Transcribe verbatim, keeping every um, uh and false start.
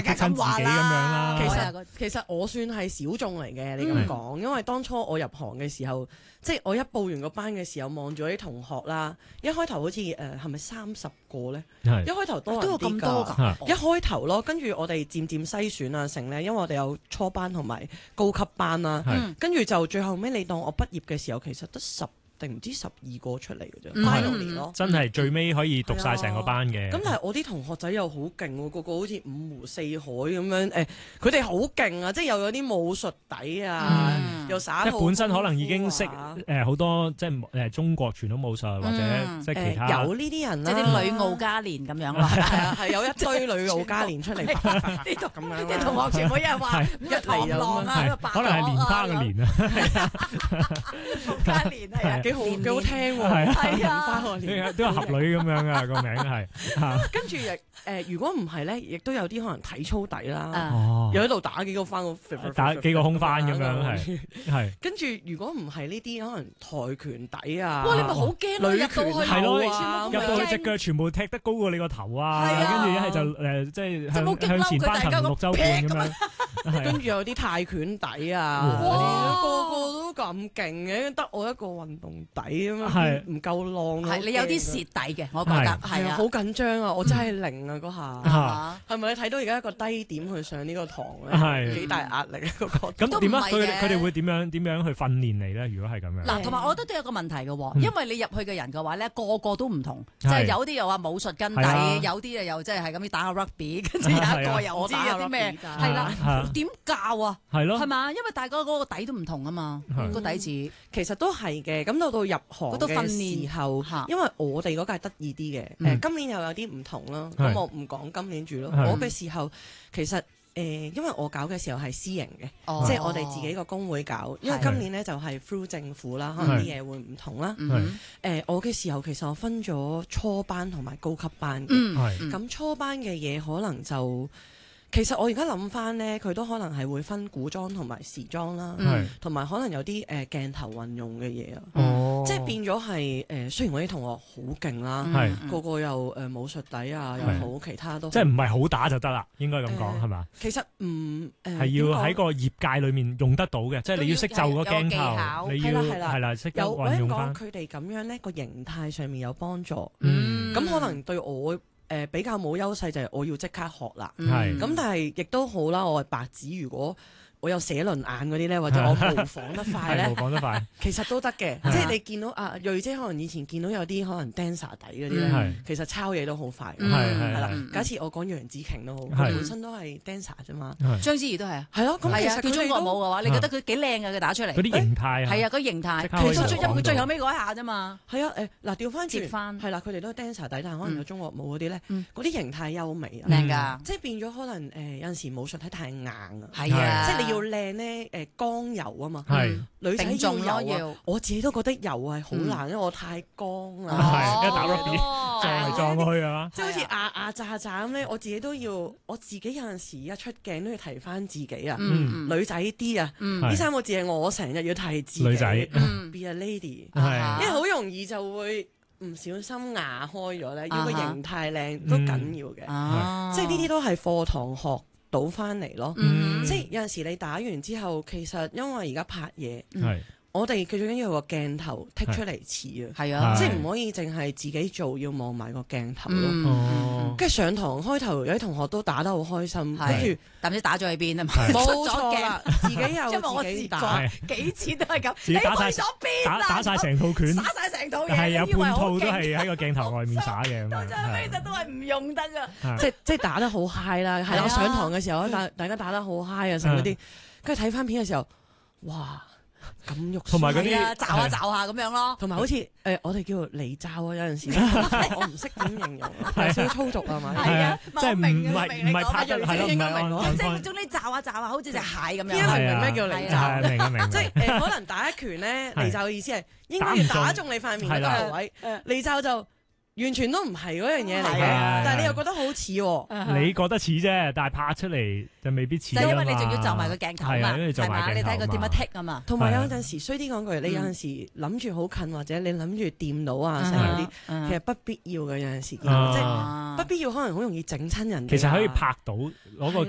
激親自己咁樣啦。 其實其實我算係小眾嚟嘅，你咁講，因為當初我入行嘅時候，即係我一報完個班嘅時候，望住啲同學啦，一開頭好似誒係咪三十個咧？一開頭多人啲㗎，一開頭咯，跟住我哋漸漸篩選啊成咧，因為我哋有初班同埋高級班啦，跟住就最後尾你當我畢業嘅時候，其實得十定唔知十二個出嚟嘅啫 final 年咯， 真係最尾可以讀晒成個班嘅。 咁但係我啲同學仔又好勁喎，個個好似五湖四海咁樣誒，佢哋好勁啊！即係又有啲武術底啊，又耍即係本身可能已經識誒好多即係誒中國傳統武術或者即係其他有呢啲人即係啲女奧嘉蓮咁樣咯， 係啊係有一堆女奧嘉蓮出嚟， 啲同咁樣啲同學全部一人話一嚟浪啊， 可能係蓮花嘅蓮啊， 奧嘉蓮係啊。 幾好幾好聽喎， 係啊， 都有俠女咁樣啊個名係。 跟住亦誒，如果唔係咧，亦都有啲可能體操底啦， 哦， 又喺度打幾個翻， 打幾個空翻咁樣係係。 跟住如果唔係呢啲，可能跆拳底啊， 哇！你咪好驚咯， 女拳係咯，入到去隻腳全部踢得高過你個頭啊，跟住一係就誒即係向向前翻騰六周半咁樣， 跟住有啲泰拳底啊，個個都咁勁嘅，得我一個運動底咁樣，唔夠浪。 係你有啲蝕底嘅，我覺得係啊， 好緊張啊！我真係零啊嗰下，係咪你睇到而家一個低點去上呢個堂咧？幾大壓力啊！嗰個咁點啊？佢佢哋會點樣點樣去訓練你咧？如果係咁樣嗱，同埋我覺得都有個問題嘅，因為你入去嘅人嘅話咧，個個都唔同，即係有啲又話武術根底，有啲又即係係咁打下 rugby，跟住有一個又唔知有啲咩，係啦，點教啊？係咯，係嘛？因為大家嗰個底都唔同啊嘛，個底子其實都係嘅。咁到到入行嘅時候，因為我哋嗰屆得意啲嘅，誒今年又有啲唔同啦。咁我唔講今年住咯。我嘅時候其實誒，因為我搞嘅時候係私營嘅，即係我哋自己個工會搞。因為今年咧就係 through 政府啦，可能啲嘢會唔同啦。誒，我嘅時候其實我分咗初班同埋高級班嘅。咁初班嘅嘢可能就其實我而家諗翻咧，佢都可能係會分古裝同埋時裝啦，同埋可能有啲誒鏡頭運用嘅嘢啊。即係變咗係誒，雖然我啲同學好勁啦，個個又誒武術底啊又好，其他都即係唔係好打就得啦，應該咁講係嘛？ 其實唔誒係要喺個業界裏面用得到嘅，即係你要識就個鏡頭，你要係啦，識得運用翻。 佢哋咁樣咧個形態上面有幫助，咁可能對我誒比較冇優勢就係我要即刻學啦。咁但係亦都好啦，我係白紙，如果我有寫輪眼嗰啲咧，或者我模仿得快咧， 模仿得快， 其實都得嘅。即係你見到啊，瑞姐可能以前見到有啲可能 dancer 底嗰啲咧，其實抄嘢都好快。係係啦，假設我講楊紫瓊都好，佢本身都係 dancer 啫嘛。 章子怡都係啊。係咯，咁其實佢中國舞嘅話，你覺得佢幾靚㗎？佢打出嚟嗰啲形態係啊，嗰形態。其實最入佢最後尾嗰一下啫嘛。 係啊，誒嗱調翻接翻係啦，佢哋都係 dancer 底，但係可能有中國舞嗰啲咧，嗰啲形態優美啊， 靚㗎。 即係變咗可能誒有陣時武術睇太硬啊。 係啊， 即係你要靚咧。誒剛柔啊嘛，女仔要柔啊，我自己都覺得柔係好難，因為我太剛啦， 係一打 rugby 撞嚟撞去啊， 即係好似壓壓榨榨咁咧，我自己都要，我自己有陣時一出鏡都要提翻自己啊，女仔啲啊，呢三個字係我成日要提自己， 女仔 be a lady，因為好容易就會唔小心牙開咗咧，要個形態靚都緊要嘅，即係呢啲都係課堂學倒翻嚟咯，嗯、即係有陣時你打完之後，其實因為而家拍嘢，嗯、我哋最緊要有個鏡頭剔出嚟似啊，係啊，即係唔可以淨係自己做，要望埋個鏡頭咯。跟住、嗯、上堂開頭有啲同學都打得好開心，跟住但唔知打咗喺邊啊嘛，冇錯啦，自己又因為我自己打幾次都係咁，你去咗邊啊？ 打晒成套拳， 打晒成套嘢， 係啊，半套都係喺個鏡頭外面耍嘅， 到最後尾就都係唔用得噶， 即係即係打得好 high 啦，係我上堂嘅時候，大大家打得好 high 啊，成嗰啲，跟住睇翻片嘅時候，哇！咁肉同埋嗰啲罩下罩下咁樣咯， 同埋好似誒我哋叫做離罩啊，有陣時我唔識點形容，有少少粗俗啊嘛， 係啊， 即係唔係唔係拍得係咯，唔係即係總之罩下罩下，好似隻蟹咁樣。 明唔明咩叫離罩？ 明啊明， 即係誒可能打一拳咧，離罩嘅意思係應該要打中你塊面嗰個位，離罩就完全都唔係嗰樣嘢嚟嘅，但係你又覺得好似喎。 你覺得似啫，但係拍出嚟就未必似。 就因為你仲要就埋個鏡頭嘛，係嘛？你睇佢點樣剔啊嘛。 同埋有陣時衰啲講句，你有陣時諗住好近或者你諗住掂到啊，成嗰啲，其實不必要嘅有陣時，即係不必要，可能好容易整親人。 其實可以拍到攞個鏡